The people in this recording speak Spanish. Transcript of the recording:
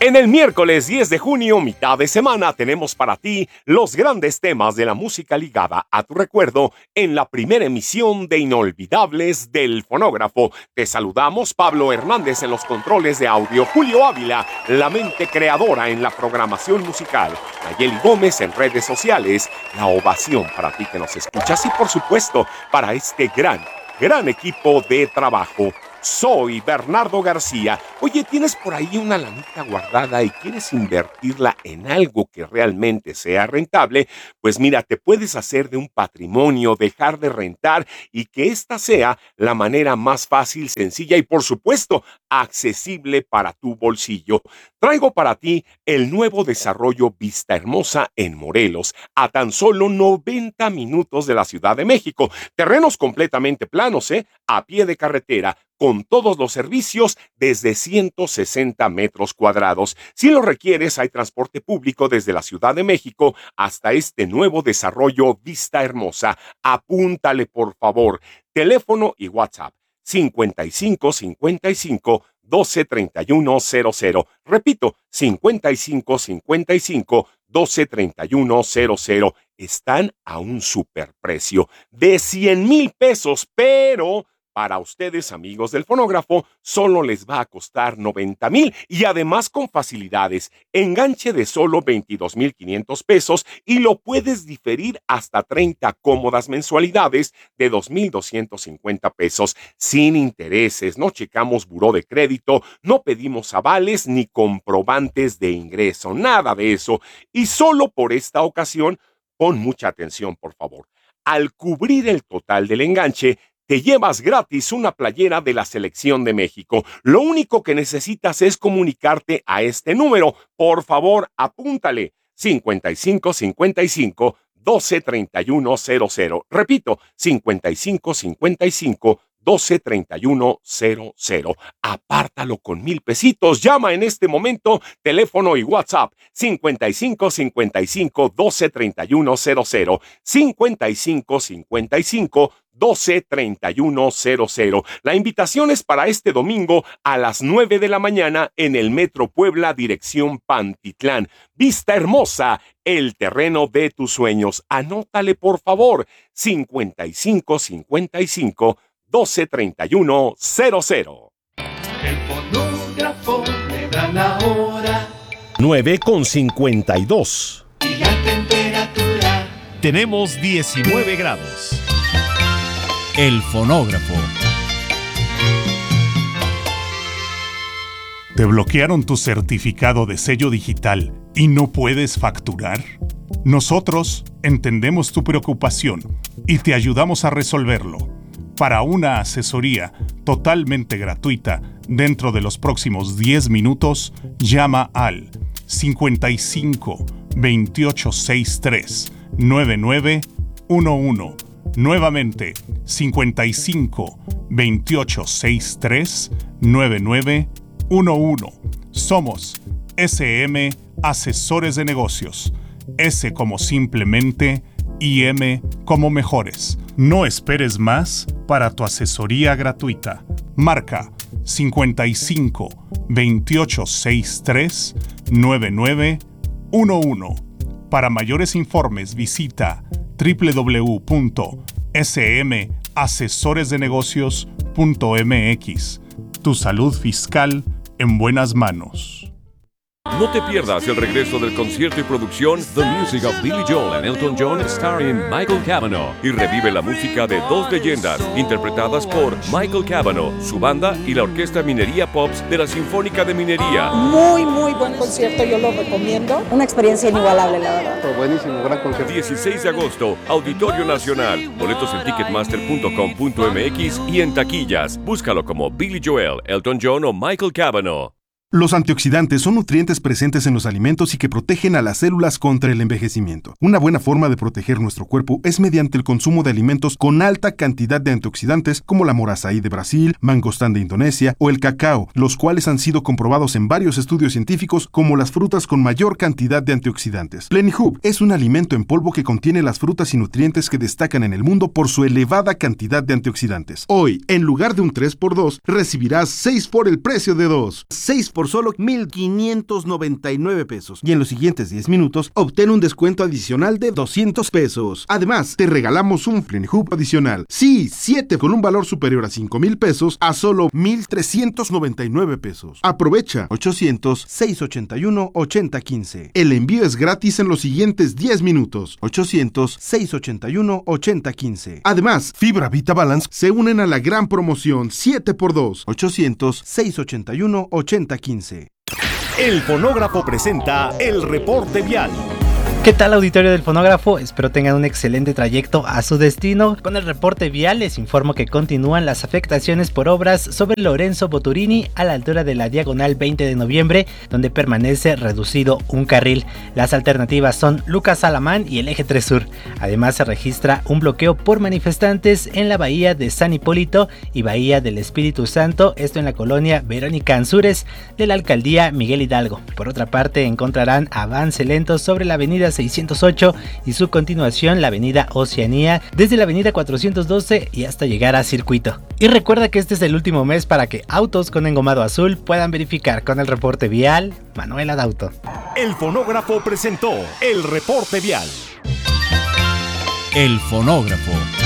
En el miércoles 10 de junio, mitad de semana, tenemos para ti los grandes temas de la música ligada a tu recuerdo en la primera emisión de Inolvidables del Fonógrafo. Te saludamos, Pablo Hernández en los controles de audio, Julio Ávila, la mente creadora en la programación musical, Nayeli Gómez en redes sociales, la ovación para ti que nos escuchas y por supuesto para este gran equipo de trabajo. Soy Bernardo García. Oye, ¿tienes por ahí una lanita guardada y quieres invertirla en algo que realmente sea rentable? Pues mira, te puedes hacer de un patrimonio, dejar de rentar y que esta sea la manera más fácil, sencilla y por supuesto accesible para tu bolsillo. Traigo para ti el nuevo desarrollo Vista Hermosa en Morelos, a tan solo 90 minutos de la Ciudad de México. Terrenos completamente planos, a pie de carretera, con todos los servicios desde 160 metros cuadrados. Si lo requieres, hay transporte público desde la Ciudad de México hasta este nuevo desarrollo Vista Hermosa. Apúntale, por favor. Teléfono y WhatsApp 5555 123100. Repito, 5555 Están a un superprecio de 100,000 pesos, pero para ustedes, amigos del fonógrafo, solo les va a costar 90,000 y además con facilidades. Enganche de solo 22,500 pesos y lo puedes diferir hasta 30 cómodas mensualidades de 2,250 pesos sin intereses. No checamos buró de crédito, no pedimos avales ni comprobantes de ingreso, nada de eso. Y solo por esta ocasión, pon mucha atención, por favor. Al cubrir el total del enganche, te llevas gratis una playera de la Selección de México. Lo único que necesitas es comunicarte a este número. Por favor, apúntale. 5555 123100. Repito, 5555 123100. Apártalo con 1,000 pesitos. Llama en este momento, teléfono y WhatsApp 5555 123100. 5555 123100. La invitación es para este domingo a las 9 de la mañana en el Metro Puebla, dirección Pantitlán. Vista Hermosa, el terreno de tus sueños. Anótale, por favor, 5555 123100. El fonógrafo me da la hora. 9:52. Y la temperatura. Tenemos 19 grados. El fonógrafo. ¿Te bloquearon tu certificado de sello digital y no puedes facturar? Nosotros entendemos tu preocupación y te ayudamos a resolverlo. Para una asesoría totalmente gratuita dentro de los próximos 10 minutos, llama al 55 2863 9911. Nuevamente, 55 2863 9911. Somos SM Asesores de Negocios. S como simplemente y M como mejores. No esperes más para tu asesoría gratuita. Marca 55 2863 9911. Para mayores informes visita www.smasesoresdenegocios.mx. Tu salud fiscal en buenas manos. No te pierdas el regreso del concierto y producción The Music of Billy Joel and Elton John starring Michael Cavanaugh y revive la música de dos leyendas interpretadas por Michael Cavanaugh, su banda y la Orquesta Minería Pops de la Sinfónica de Minería. Muy buen concierto, yo lo recomiendo. Una experiencia inigualable, la verdad. Fue buenísimo, gran concierto. 16 de agosto, Auditorio Nacional. Boletos en ticketmaster.com.mx y en taquillas. Búscalo como Billy Joel, Elton John o Michael Cavanaugh. Los antioxidantes son nutrientes presentes en los alimentos y que protegen a las células contra el envejecimiento. Una buena forma de proteger nuestro cuerpo es mediante el consumo de alimentos con alta cantidad de antioxidantes como la morazaí de Brasil, mangostán de Indonesia o el cacao, los cuales han sido comprobados en varios estudios científicos como las frutas con mayor cantidad de antioxidantes. Plenihub es un alimento en polvo que contiene las frutas y nutrientes que destacan en el mundo por su elevada cantidad de antioxidantes. Hoy, en lugar de un 3x2, recibirás 6 por el precio de 2. 6 por por solo 1,599 pesos. Y en los siguientes 10 minutos, obtén un descuento adicional de 200 pesos. Además, te regalamos un Flinhub adicional. Sí, 7 con un valor superior a 5,000 pesos a solo 1,399 pesos. Aprovecha 800-681-8015. El envío es gratis en los siguientes 10 minutos. 800-681-8015. Además, Fibra Vita Balance se unen a la gran promoción 7x2. 800-681-8015. El Fonógrafo presenta el reporte vial. ¿Qué tal, auditorio del Fonógrafo? Espero tengan un excelente trayecto a su destino. Con el reporte vial les informo que continúan las afectaciones por obras sobre Lorenzo Boturini a la altura de la diagonal 20 de noviembre, donde permanece reducido un carril. Las alternativas son Lucas Alamán y el eje 3 Sur. Además se registra un bloqueo por manifestantes en la bahía de San Hipólito y bahía del Espíritu Santo, esto en la colonia Verónica Ansúrez de la alcaldía Miguel Hidalgo. Por otra parte, encontrarán avance lento sobre la avenida 608 y su continuación la avenida Oceanía desde la avenida 412 y hasta llegar a Circuito. Y recuerda que este es el último mes para que autos con engomado azul puedan verificar. Con el reporte vial, Manuel Adauto. El Fonógrafo presentó el reporte vial. El Fonógrafo.